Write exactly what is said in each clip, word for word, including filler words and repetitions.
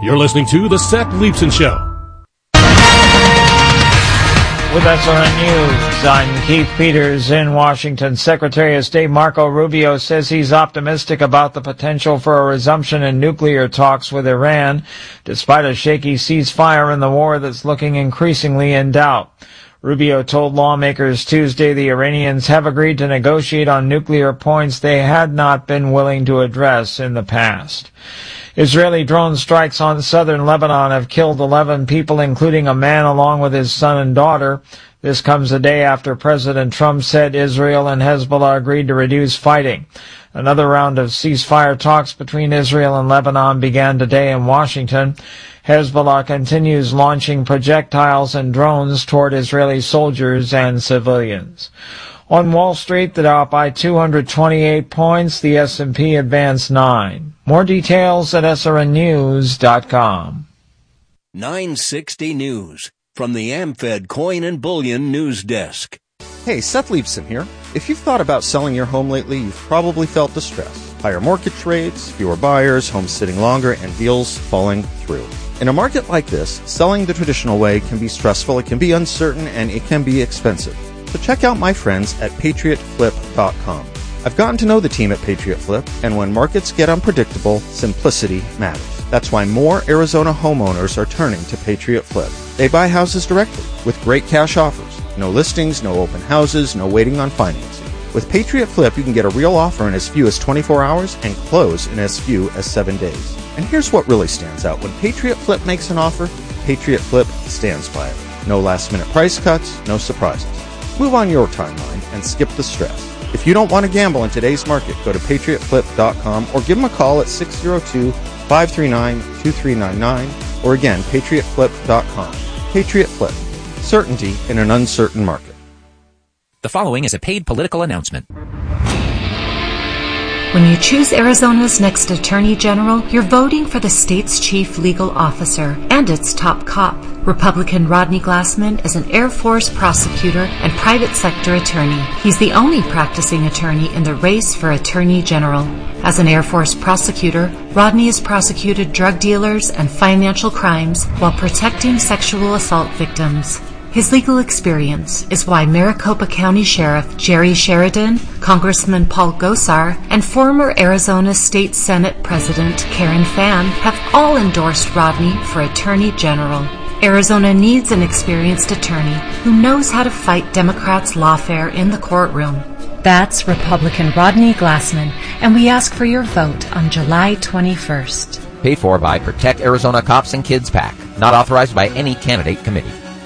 You're listening to The Seth Leibsohn Show. With S R N News, I'm Keith Peters in Washington. Secretary of State Marco Rubio says he's optimistic about the potential for a resumption in nuclear talks with Iran, despite a shaky ceasefire in the war that's looking increasingly in doubt. Rubio told lawmakers Tuesday the Iranians have agreed to negotiate on nuclear points they had not been willing to address in the past. Israeli drone strikes on southern Lebanon have killed eleven people, including a man along with his son and daughter. This comes a day after President Trump said Israel and Hezbollah agreed to reduce fighting. Another round of ceasefire talks between Israel and Lebanon began today in Washington. Hezbollah continues launching projectiles and drones toward Israeli soldiers and civilians. On Wall Street, the Dow up by two hundred twenty-eight points. The S and P advanced nine. More details at S R N news dot com. nine sixty News from the AmFed Coin and Bullion News Desk. Hey, Seth Leibsohn here. If you've thought about selling your home lately, you've probably felt distress. Higher mortgage rates, fewer buyers, homes sitting longer, and deals falling through. In a market like this, selling the traditional way can be stressful, it can be uncertain, and it can be expensive. So check out my friends at patriot flip dot com. I've gotten to know the team at Patriot Flip, and when markets get unpredictable, simplicity matters. That's why more Arizona homeowners are turning to Patriot Flip. They buy houses directly with great cash offers. No listings, no open houses, no waiting on financing. With Patriot Flip, you can get a real offer in as few as twenty-four hours and close in as few as seven days. And here's what really stands out. When Patriot Flip makes an offer, Patriot Flip stands by it. No last-minute price cuts, no surprises. Move on your timeline and skip the stress. If you don't want to gamble in today's market, go to patriot flip dot com or give them a call at six oh two, five three nine, two three nine nine or again, patriot flip dot com. Patriot Flip. Certainty in an uncertain market. The following is a paid political announcement. When you choose Arizona's next Attorney General, you're voting for the state's chief legal officer and its top cop. Republican Rodney Glassman is an Air Force prosecutor and private sector attorney. He's the only practicing attorney in the race for Attorney General. As an Air Force prosecutor, Rodney has prosecuted drug dealers and financial crimes while protecting sexual assault victims. His legal experience is why Maricopa County Sheriff Jerry Sheridan, Congressman Paul Gosar, and former Arizona State Senate President Karen Fann have all endorsed Rodney for Attorney General. Arizona needs an experienced attorney who knows how to fight Democrats' lawfare in the courtroom. That's Republican Rodney Glassman, and we ask for your vote on July twenty-first. Paid for by Protect Arizona Cops and Kids PAC. Not authorized by any candidate committee.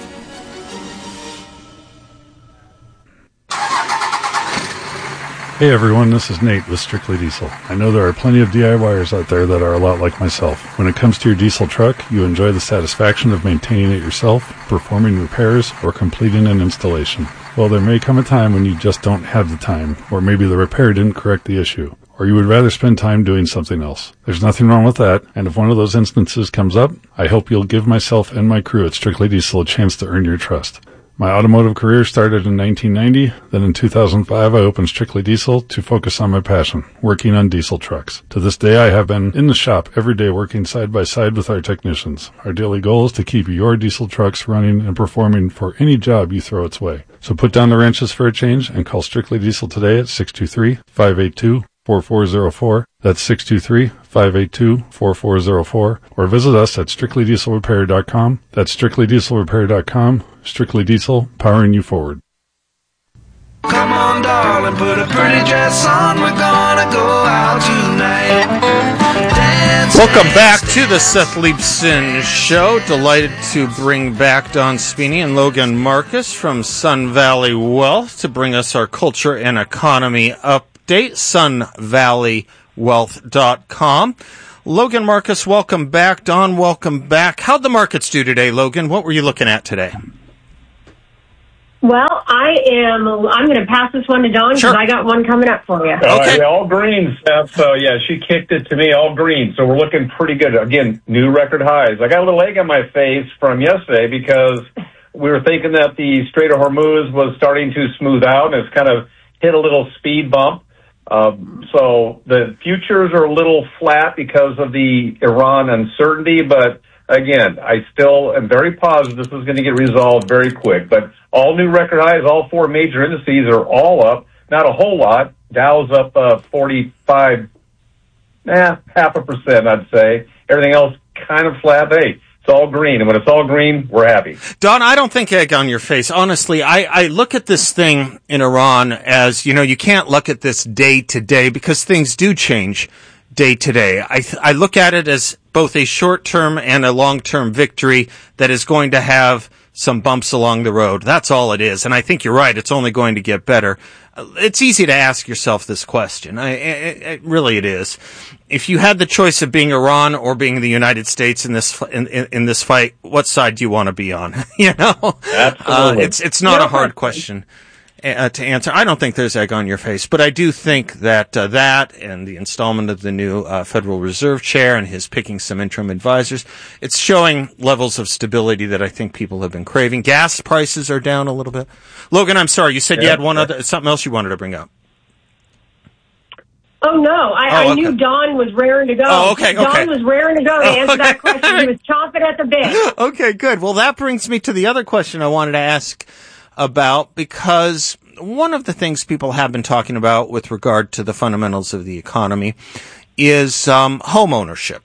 Hey everyone, this is Nate with Strictly Diesel. I know there are plenty of DIYers out there that are a lot like myself. When it comes to your diesel truck, you enjoy the satisfaction of maintaining it yourself, performing repairs, or completing an installation. Well, there may come a time when you just don't have the time, or maybe the repair didn't correct the issue, or you would rather spend time doing something else. There's nothing wrong with that, and if one of those instances comes up, I hope you'll give myself and my crew at Strictly Diesel a chance to earn your trust. My automotive career started in nineteen ninety, then in two thousand five I opened Strictly Diesel to focus on my passion, working on diesel trucks. To this day I have been in the shop every day working side by side with our technicians. Our daily goal is to keep your diesel trucks running and performing for any job you throw its way. So put down the wrenches for a change and call Strictly Diesel today at six two three, five eight two, four four zero four. That's six two three, five eight two, four four zero four. Or visit us at strictly diesel repair dot com. That's strictly diesel repair dot com. Strictly Diesel, powering you forward. Come on, darling, put a pretty dress on. We're gonna go out tonight. Dance. Welcome back to the Seth Leibsohn Show. Delighted to bring back Don Spini and Logan Marcus from Sun Valley Wealth to bring us our culture and economy update. sun valley wealth dot com. Logan Marcus, welcome back. Don, welcome back. How'd the markets do today, Logan? What were you looking at today? Well, I am, I'm going to pass this one to Dawn because sure. I got one coming up for you. Okay. Uh, yeah, all green, Steph. So, yeah, she kicked it to me, all green. So we're looking pretty good. Again, new record highs. I got a little egg on my face from yesterday because we were thinking that the Strait of Hormuz was starting to smooth out, and it's kind of hit a little speed bump. Um, so the futures are a little flat because of the Iran uncertainty, but again, I still am very positive this is going to get resolved very quick. But all new record highs, all four major indices are all up, not a whole lot. Dow's up uh, forty-five, eh, half a percent, I'd say. Everything else kind of flat. Hey, it's all green, and when it's all green, we're happy. Don, I don't think egg on your face. Honestly, I, I look at this thing in Iran as, you know, you can't look at this day to day because things do change day to day. I, th- I look at it as both a short-term and a long-term victory that is going to have some bumps along the road. That's all it is. And I think you're right. It's only going to get better. It's easy to ask yourself this question. I, it, it, really it is. If you had the choice of being Iran or being the United States in this in, in, in this fight, what side do you want to be on? you know, Absolutely. Uh, it's it's not yeah. a hard question uh, to answer. I don't think there's egg on your face, but I do think that uh, that and the installment of the new uh, Federal Reserve Chair and his picking some interim advisors, it's showing levels of stability that I think people have been craving. Gas prices are down a little bit. Logan, I'm sorry, you said yeah, you had one yeah. other something else you wanted to bring up. Oh, no. I, oh, okay. I knew Don was raring to go. Oh, okay, Don okay. was raring to go to oh, answer okay. that question. He was chomping at the bit. Okay, good. Well, that brings me to the other question I wanted to ask about, because one of the things people have been talking about with regard to the fundamentals of the economy is um, home ownership.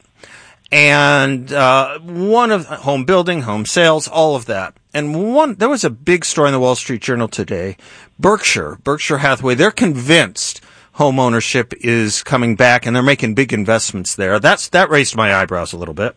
And uh one of home building, home sales, all of that. And one, there was a big story in the Wall Street Journal today. Berkshire, Berkshire Hathaway, they're convinced home ownership is coming back, and they're making big investments there. That's that raised my eyebrows a little bit.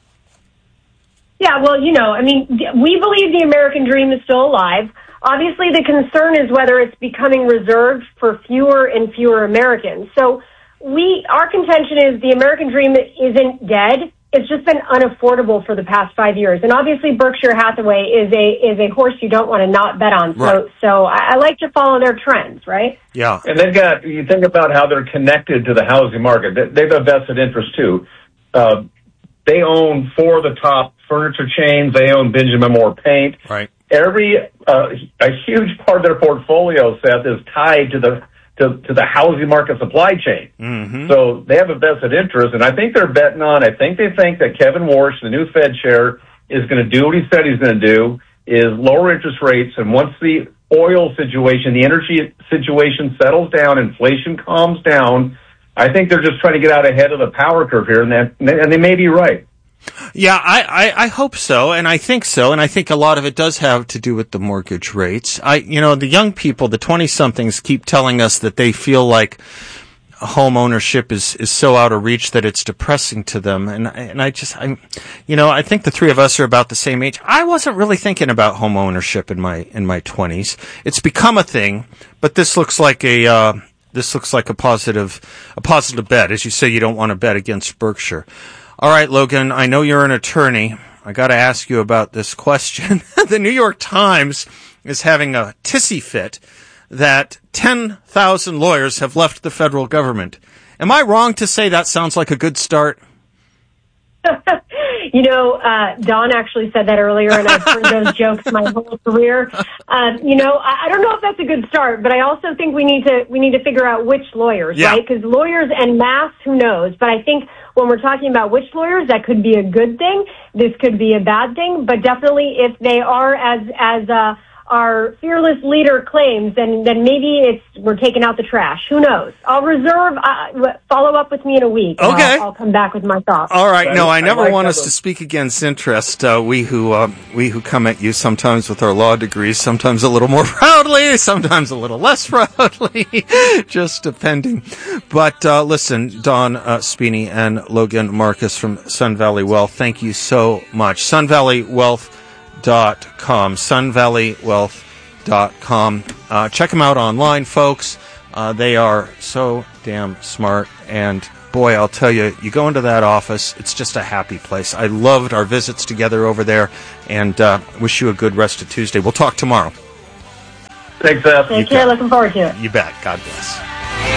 Yeah, well, you know, I mean, we believe the American dream is still alive. Obviously, the concern is whether it's becoming reserved for fewer and fewer Americans. So we, our contention is the American dream isn't dead. It's just been unaffordable for the past five years. And obviously Berkshire Hathaway is a, is a horse you don't want to not bet on. So, right. so I, I like to follow their trends, right? Yeah. And they've got, you think about how they're connected to the housing market. They've a vested interest too. Uh, they own four of the top furniture chains. They own Benjamin Moore Paint. Right. Every, uh, a huge part of their portfolio, Seth, is tied to the, To, to the housing market supply chain. Mm-hmm. So they have a vested interest, and I think they're betting on, I think they think that Kevin Warsh, the new Fed chair, is going to do what he said he's going to do, is lower interest rates, and once the oil situation, the energy situation settles down, inflation calms down, I think they're just trying to get out ahead of the power curve here, and, that, and they may be right. Yeah, I, I, I hope so, and I think so, and I think a lot of it does have to do with the mortgage rates. I, you know, the young people, the twenty-somethings, keep telling us that they feel like home ownership is, is so out of reach that it's depressing to them, and and I just, I, you know, I think the three of us are about the same age. I wasn't really thinking about home ownership in my in my twenties. It's become a thing, but this looks like a uh, this looks like a positive a positive bet. As you say, you don't want to bet against Berkshire. All right, Logan, I know you're an attorney. I got to ask you about this question. The New York Times is having a tissy fit that ten thousand lawyers have left the federal government. Am I wrong to say that sounds like a good start? You know, uh, Don actually said that earlier, and I've heard those jokes my whole career. Um, you know, I, I don't know if that's a good start, but I also think we need to we need to figure out which lawyers, yeah. right? Because lawyers en masse, who knows? But I think when we're talking about which lawyers, that could be a good thing. This could be a bad thing. But definitely, if they are as as uh, our fearless leader claims, then then maybe it's we're taking out the trash. Who knows? I'll reserve. Uh, follow up with me in a week. Okay. I'll, I'll come back with my thoughts. All right. No, I never I like want that us one. to speak against interest. Uh, we who uh, we who come at you sometimes with our law degrees, sometimes a little more proudly, sometimes a little less proudly, just depending. But uh, listen, Don uh, Spini and Logan Marcus from Sun Valley Wealth, thank you so much. sun valley wealth dot com. sun valley wealth dot com. Uh, check them out online, folks. Uh, they are so damn smart, and boy, I'll tell you, you go into that office, it's just a happy place. I loved our visits together over there, and uh, wish you a good rest of Tuesday. We'll talk tomorrow. Thanks, Seth. Take care. Looking forward to it. You bet. God bless.